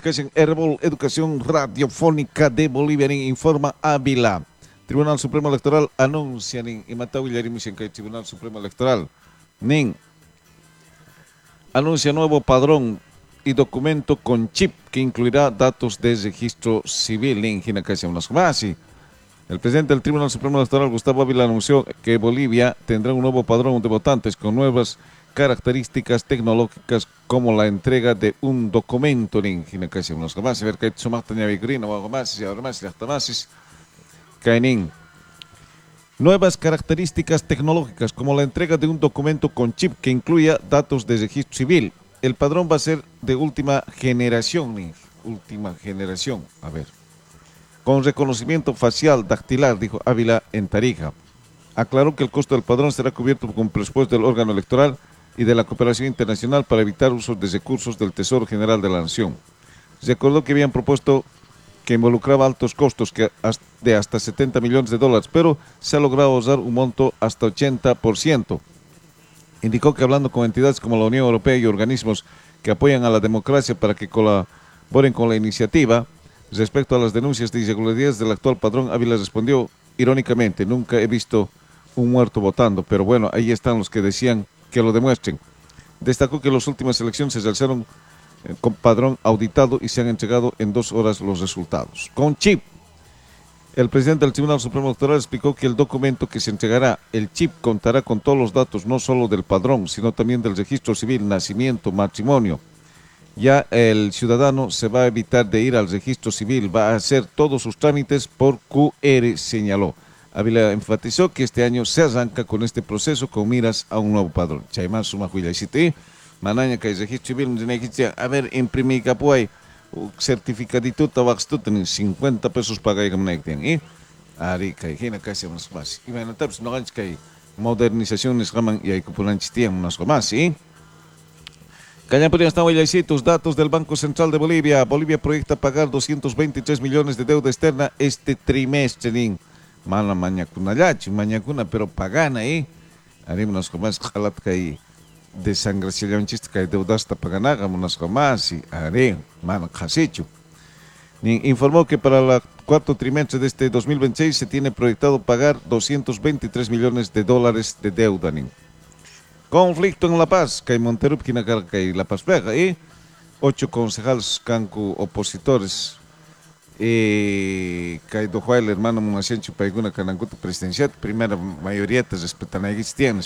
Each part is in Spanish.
en Herbol Educación Radiofónica de Bolivia, informa Ávila. Tribunal Supremo Electoral anuncia en Matau y que el Tribunal Supremo Electoral anuncia nuevo padrón y documento con chip que incluirá datos de registro civil en Ginacasi. El presidente del Tribunal Supremo Electoral, Gustavo Ávila, anunció que Bolivia tendrá un nuevo padrón de votantes con nuevas características tecnológicas como la entrega de un documento en Ginacasi. Nuevas características tecnológicas como la entrega de un documento con chip que incluya datos de registro civil. El padrón va a ser de última generación, con reconocimiento facial dactilar, dijo Ávila en Tarija. Aclaró que el costo del padrón será cubierto con presupuesto del órgano electoral y de la cooperación internacional para evitar usos de recursos del Tesoro General de la Nación. Recordó que habían propuesto que involucraba altos costos de hasta $70 millones, pero se ha logrado ahorrar un monto hasta 80%. Indicó que hablando con entidades como la Unión Europea y organismos que apoyan a la democracia para que colaboren con la iniciativa, respecto a las denuncias de irregularidades del actual padrón, Ávila respondió irónicamente: nunca he visto un muerto votando, pero bueno, ahí están los que decían que lo demuestren. Destacó que en las últimas elecciones se realizaron con padrón auditado y se han entregado en 2 horas los resultados. Con chip. El presidente del Tribunal Supremo Electoral explicó que el documento que se entregará, el chip, contará con todos los datos, no solo del padrón, sino también del registro civil, nacimiento, matrimonio. Ya el ciudadano se va a evitar de ir al registro civil, va a hacer todos sus trámites por QR, señaló. Ávila enfatizó que este año se arranca con este proceso con miras a un nuevo padrón. Chaymán suma huilaisiti, manaña que el registro civil, a ver, imprimí capuay, certificadito tabaxto, tienen 50 pesos para que me ari que hina casi unas más. Y bueno, pues no ganch que modernizaciones raman y hay cupulanchis tienen unas más, ¿sí? Cañapuri hasta hoy los datos del Banco Central de Bolivia. Bolivia proyecta pagar 223 millones de deuda externa este trimestre. Mala mañacuna, pero pagana, haremos unas más jalat que desangración chiste que deuda hasta paganaga, unas más y haré, mano casicho. Informó que para el cuarto trimestre de este 2026 se tiene proyectado pagar 223 millones de dólares de deuda. Conflicto en La Paz, que Montero, que La Paz pega, 8 concejales canco opositores, que dojo el hermano Munachencho Paiguna Cananguto presidencial, primera mayoría te respetan ahí tienes.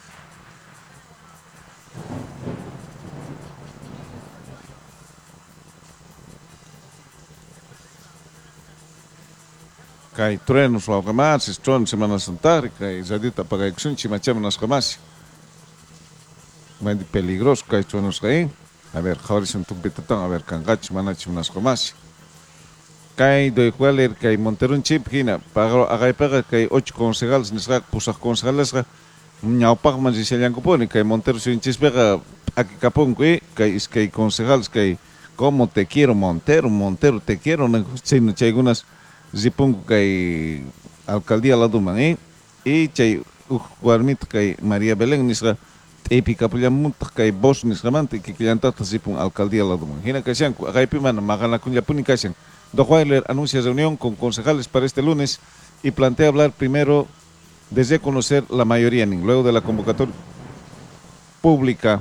Que truenos o algo más, truenos Semana Santa, que zadita para acción, chimachama nas jamás. Muy peligroso que hay truenos ahí. A ver, Jorge un pitatón, a ver, cangacho, manacho, unas comas. Que de cuál que hay Monterón chip, gina, para agaipaga que hay 8 concejales, nesra, pues a concejales, no paga más y se le han cupón, que hay Montero sin chispega, aquí capón, que hay concejales, que como te quiero, Montero, te quiero, no sé, no hay algunas, zipungo que hay alcaldía la Duma, y chay, guarmito que hay María Belén, nesra, épica punya muntah kay bos ni sramante que clienta tasipun alcaldía la Duma. Hina kasian agaipiman magana kunya puni kasian. Dojuailer anuncia reunión con concejales para este lunes y plantea hablar primero desde conocer la mayoría, luego de la convocatoria pública.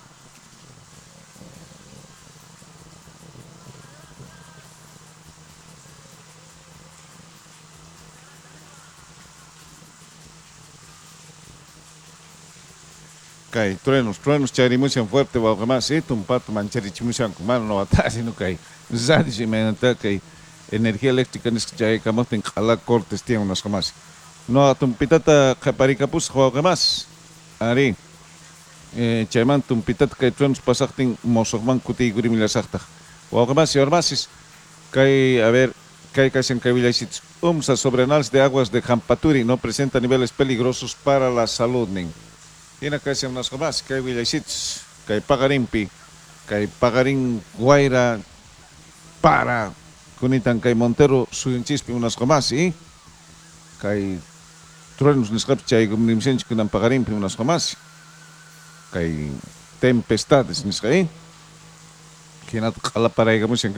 Kay truenos charimusian fuerte va más un pato mancharichimusian mano no ata sino kay zadi si menata kay energía eléctrica nis chay kamatin kala cortes tiene unas jamás no tumpitata kaparikapus juega más ari chayman tumpitata kay truenos pasaktin mosokman kuti gurimila sakta juega más y armasis kay a ver kay casian kay vilaysit sobre análisis de aguas de Jampaturi no presenta niveles peligrosos para la salud ning. Hina kasi unas jamás, kay Villaysits, kay Pagarimpi, kay Pagarin Guaira, para kunitan kay Montero, suyun chispi unas jamás, kay truenos niscapchay gumnimsench kunan Pagarimpi unas jamás, kay tempestades niskay, kinat kalaparay gamusin